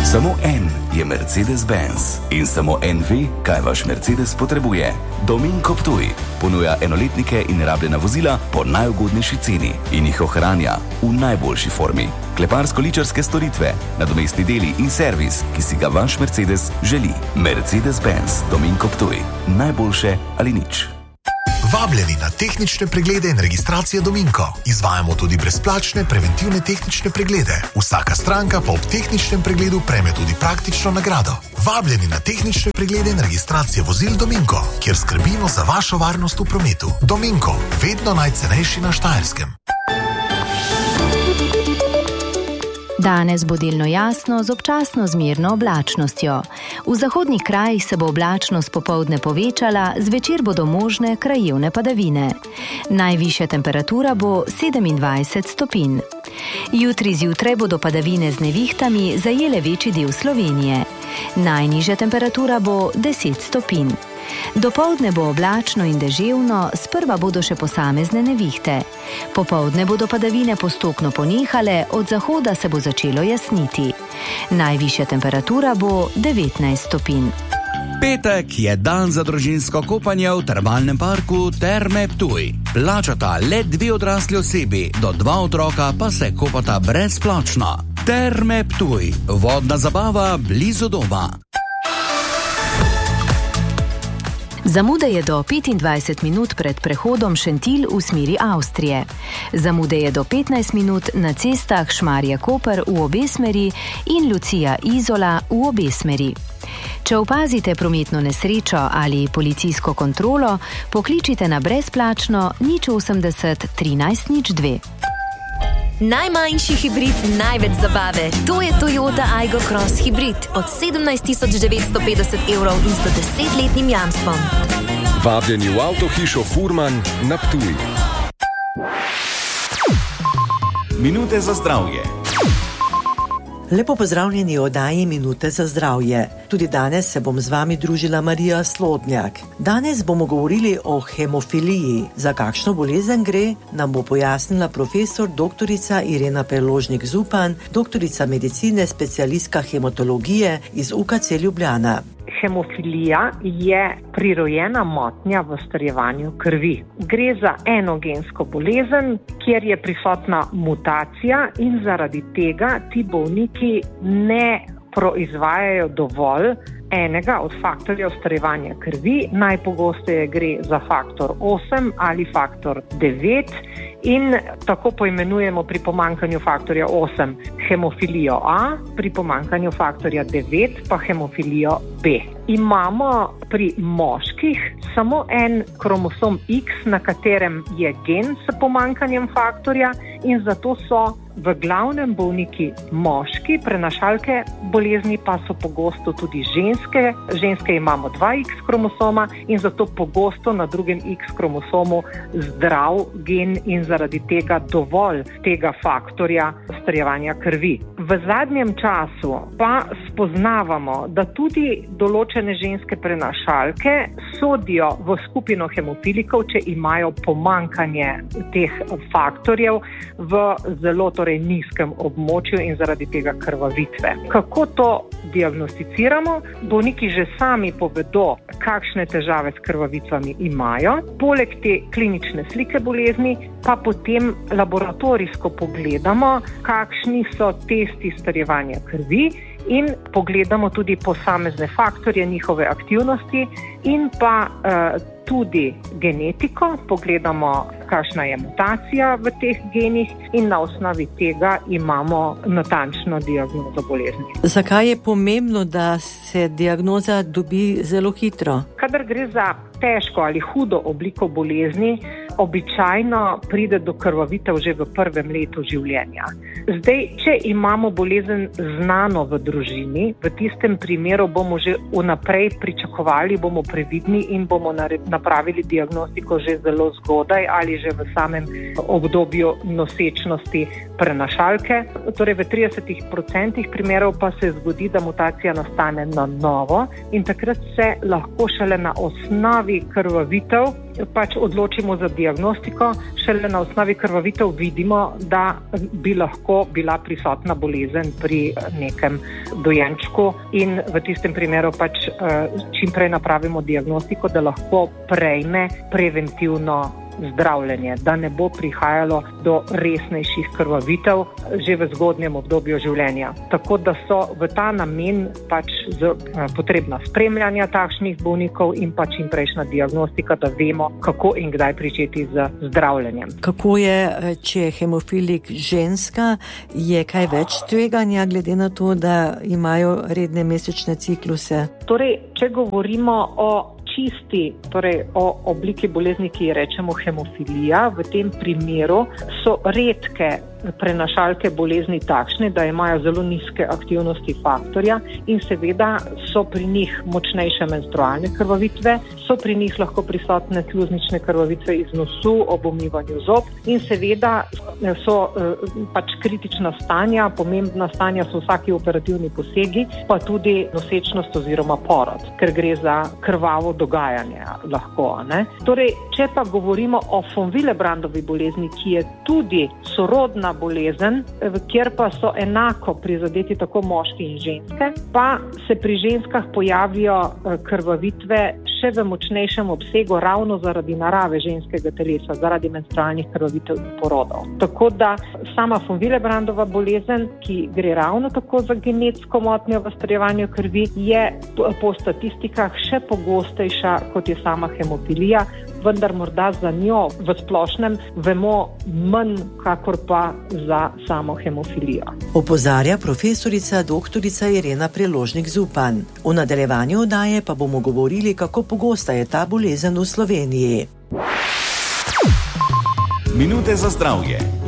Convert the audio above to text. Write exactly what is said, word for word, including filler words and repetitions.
Samo en je Mercedes-Benz in samo en ve, kaj vaš Mercedes potrebuje. Dominko Ptuj ponuja enoletnike in rabljena vozila po najugodnejši ceni in jih ohranja v najboljši formi. Kleparsko-ličarske storitve, nadomestni deli in servis, ki si ga vaš Mercedes želi. Mercedes-Benz Dominko Ptuj. Najboljše ali nič. Vabljeni na tehnične preglede in registracije Dominko. Izvajamo tudi brezplačne preventivne tehnične preglede. Vsaka stranka pa ob tehničnem pregledu prejme tudi praktično nagrado. Vabljeni na tehnične preglede in registracije vozil Dominko, kjer skrbimo za vašo varnost v prometu. Dominko, vedno najcenejši na Štajerskem. Danes bo delno jasno z občasno zmerno oblačnostjo. V zahodnih krajih se bo oblačnost popoldne povečala, zvečer bodo možne krajevne padavine. Najvišja temperatura bo sedemindvajset stopinj. Jutri zjutraj bodo padavine z nevihtami zajele večji del Slovenije. Najnižja temperatura bo deset stopinj. Dopoldne bo oblačno in deževno, sprva bodo še posamezne nevihte. Popoldne bodo padavine postopno ponehale, od zahoda se bo začelo jasniti. Najvišja temperatura bo devetnajst stopinj. Petek je dan za družinsko kopanje v termalnem parku Terme Ptuj. Plačata le dve odrasli osebi, do dva otroka pa se kopata brezplačno. Terme Ptuj, vodna zabava blizu doma. Zamude je do petindvajset minut pred prehodom Šentilj v smeri Avstrije. Zamude je do petnajst minut na cestah Šmarje-Koper v obe smeri in Lucija-Izola v obe smeri. Če opazite prometno nesrečo ali policijsko kontrolo, pokličite na brezplačno nič osemdeset trinajst nič dve. Najmanjši hibrid, največ zabave. To je Toyota Aygo Cross Hybrid od sedemnajst tisoč devetsto petdeset evrov in sto desetletnim jamstvom. Vabljeni v avtohišo Furman na Ptuj. Minute za zdravje. Lepo pozdravljeni v oddaji Minute za zdravje. Tudi danes se bom z vami družila Marija Slodnjak. Danes bomo govorili o hemofiliji. Za kakšno bolezen gre, nam bo pojasnila profesor doktorica Irena Preložnik-Zupan, doktorica medicine, specialistka hematologije iz U K C Ljubljana. Hemofilija je prirojena motnja v strjevanju krvi. Gre za enogensko bolezen, kjer je prisotna mutacija in zaradi tega ti bolniki ne proizvajajo dovolj enega od faktorjev strjevanja krvi. Najpogosteje gre za faktor osem ali faktor devet in tako poimenujemo pri pomanjkanju faktorja osem hemofilijo A, pri pomanjkanju faktorja devet pa hemofilijo B. Imamo pri moških samo en kromosom X, na katerem je gen s pomanjkanjem faktorja in zato so v glavnem bolniki moški, prenašalke bolezni pa so pogosto tudi ženske. Ženske imamo dva X kromosoma in zato pogosto na drugem X kromosomu zdrav gen in zaradi tega dovolj tega faktorja strjevanja krvi. V zadnjem času pa spoznavamo, da tudi določene ženske prenašalke sodijo v skupino hemofilikov, če imajo pomanjkanje teh faktorjev v zelo torej nizkem območju in zaradi tega krvavitve. Kako to diagnosticiramo? Bolniki že sami povedo, kakšne težave s krvavicami imajo. Poleg te klinične slike bolezni pa potem laboratorijsko pogledamo, kakšni so testi strjevanja krvi in pogledamo tudi posamezne faktorje njihove aktivnosti in pa eh, tudi genetiko, pogledamo, kakšna je mutacija v teh genih in na osnovi tega imamo natančno diagnozo bolezni. Zakaj je pomembno, da se diagnoza dobi zelo hitro? Kadar gre za težko ali hudo obliko bolezni, običajno pride do krvavitev že v prvem letu življenja. Zdaj, če imamo bolezen znano v družini, v tistem primeru bomo že vnaprej pričakovali, bomo previdni in bomo napravili diagnostiko že zelo zgodaj ali že v samem obdobju nosečnosti prenašalke. Torej v tridesetih procentih primerov pa se zgodi, da mutacija nastane na novo in takrat se lahko šele na osnovi krvavitev pač odločimo za diagnostiko, šele na osnovi krvavitev vidimo, da bi lahko bila prisotna bolezen pri nekem dojenčku in v tistem primeru pač čim prej napravimo diagnostiko, da lahko prejme preventivno zdravljenje, da ne bo prihajalo do resnejših krvavitev že v zgodnjem obdobju življenja. Tako da so v ta namen pač z, eh, potrebna spremljanja takšnih bolnikov in pa čim prejšnja diagnostika, da vemo, kako in kdaj pričeti z zdravljenjem. Kako je, če je hemofilik ženska, je kaj več tveganja glede na to, da imajo redne mesečne cikluse? Torej, če govorimo o čisti, torej o obliki bolezni, ki ji rečemo hemofilija, v tem primeru so redke prenašalke bolezni takšne, da imajo zelo nizke aktivnosti faktorja in seveda so pri njih močnejše menstrualne krvavitve, so pri njih lahko prisotne sluznične krvavitve iz nosu ob umivanju zob in seveda so pač kritična stanja, pomembna stanja so vsaki operativni posegi, pa tudi nosečnost oziroma porod, ker gre za krvavo dogajanje lahko, ne? Torej, če pa govorimo o von Willebrandovi bolezni, ki je tudi sorodna bolezen, kjer pa so enako prizadeti tako moški in ženske, pa se pri ženskah pojavijo krvavitve še v močnejšem obsegu ravno zaradi narave ženskega telesa, zaradi menstrualnih krvavitev in porodov. Tako da sama von Willebrandova bolezen, ki gre ravno tako za genetsko motnjo v strjevanju krvi, je po statistikah še pogostejša kot je sama hemofilija, vendar morda za njo v splošnem vemo manj, kakor pa za samo hemofilijo. Opozarja profesorica doktorica Irena Preložnik-Zupan. V nadaljevanju oddaje pa bomo govorili, kako pogosta je ta bolezen v Sloveniji. Minute za zdravje.